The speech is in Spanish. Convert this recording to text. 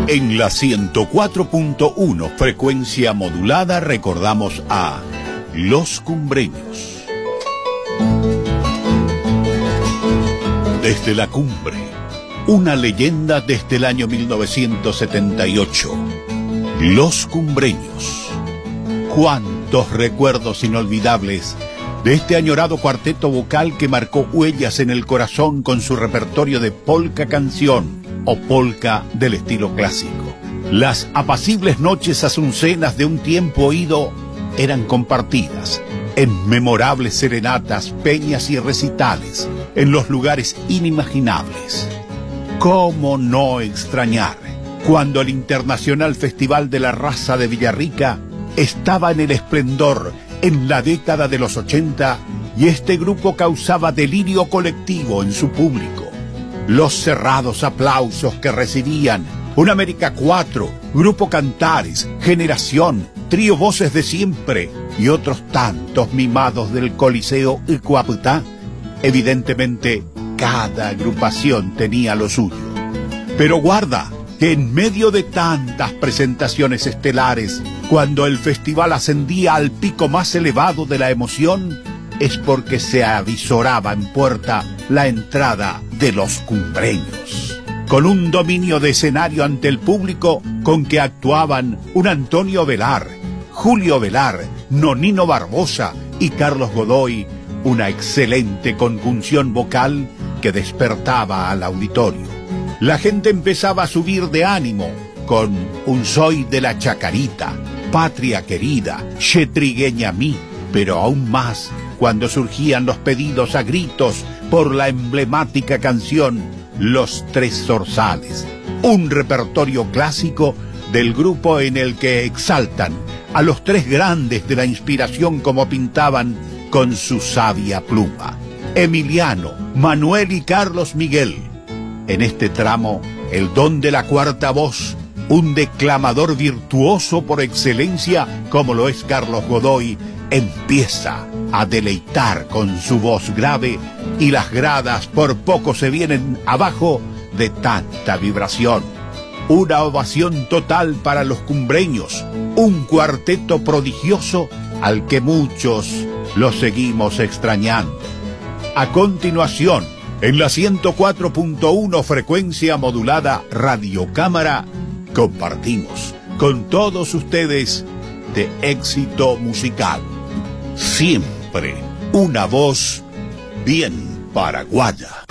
En la 104.1 frecuencia modulada recordamos a Los Cumbreños. Desde la cumbre, una leyenda desde el año 1978. Los Cumbreños. Cuántos recuerdos inolvidables de este añorado cuarteto vocal que marcó huellas en el corazón con su repertorio de polka canción o polka del estilo clásico. Las apacibles noches asuncenas de un tiempo ido eran compartidas en memorables serenatas, peñas y recitales en los lugares inimaginables. ¿Cómo no extrañar cuando el Internacional Festival de la Raza de Villarrica estaba en el esplendor en la década de los 80 y este grupo causaba delirio colectivo en su público? Los cerrados aplausos que recibían Un América 4, Grupo Cantares, Generación, Trío Voces de Siempre y otros tantos mimados del Coliseo Iguaputá. Evidentemente, cada agrupación tenía lo suyo. Pero guarda que en medio de tantas presentaciones estelares, cuando el festival ascendía al pico más elevado de la emoción, es porque se avisoraba en puerta la entrada de Los Cumbreños, con un dominio de escenario ante el público con que actuaban un Antonio Velar, Julio Velar, Nonino Barbosa y Carlos Godoy, una excelente conjunción vocal que despertaba al auditorio. La gente empezaba a subir de ánimo con Un Soy de la Chacarita, Patria Querida, Chetrigueña mí, pero aún más cuando surgían los pedidos a gritos por la emblemática canción Los Tres Zorzales, un repertorio clásico del grupo en el que exaltan a los tres grandes de la inspiración como pintaban con su sabia pluma: Emiliano, Manuel y Carlos Miguel. En este tramo, el don de la cuarta voz, un declamador virtuoso por excelencia como lo es Carlos Godoy, empieza a deleitar con su voz grave y las gradas por poco se vienen abajo de tanta vibración. Una ovación total para Los Cumbreños, un cuarteto prodigioso al que muchos lo seguimos extrañando. A continuación, en la 104.1 frecuencia modulada Radio Cámara, compartimos con todos ustedes de éxito musical. Siempre una voz bien paraguaya.